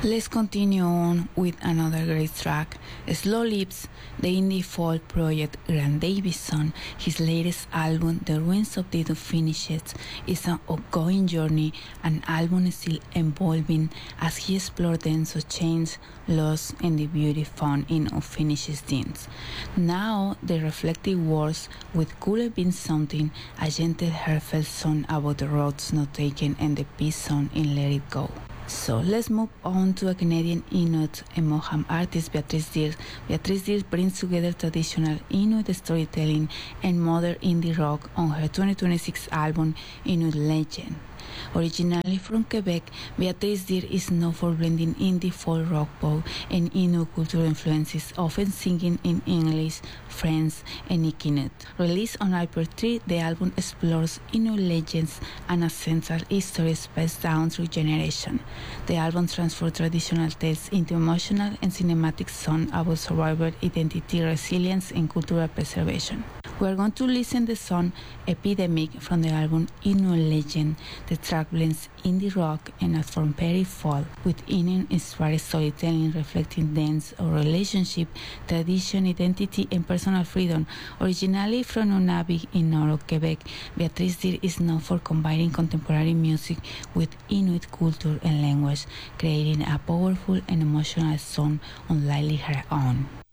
Let's continue on with another great track, Slow Lips, the indie folk project Grant Davison. His latest album, The Ruins of the Unfinished, is an ongoing journey, an album still evolving as he explores the sense of change, loss, and the beauty found in unfinished things. Now, the reflective words with Could Have Been Something, a gentle heartfelt song about the roads not taken, and the peace song in Let It Go. So let's move on to a Canadian Inuit and Moham artist, Beatrice Deers. Beatrice Deers brings together traditional Inuit storytelling and modern indie rock on her 2026 album, Inuit Legend. Originally from Quebec, Beatrice Deers is known for blending indie folk rock, pop, and Inuit cultural influences, often singing in English, French, and Inuit. Released on April 3, the album explores Inuit legends and ancestral histories passed down through generations. The album transforms traditional tales into emotional and cinematic songs about survival, identity, resilience, and cultural preservation. We are going to listen to the song Epidemic from the album Inuit Legend. The track blends indie rock and Afro-Peri folk with Inuit-inspired storytelling reflecting dance of relationship, tradition, identity, and personal freedom. Originally from Nunavik in North Quebec, Beatrice Deers is known for combining contemporary music with Inuit culture and language, creating a powerful and emotional song unlike her own.